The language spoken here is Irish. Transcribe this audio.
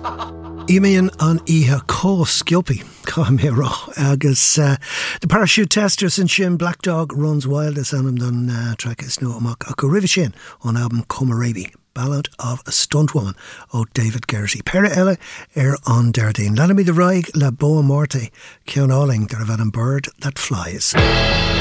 Imean an ihe có scioppi cá mé rá agus the parachute testers and sin Black Dog Runs Wild is anam don track is no amach a go rih sin on album Comarabi Ballad of a Stunt Woman o David Gerty Pera ella on Dardine Lanami the Raig la Boa Morte Cian Alling der van an bird that flies.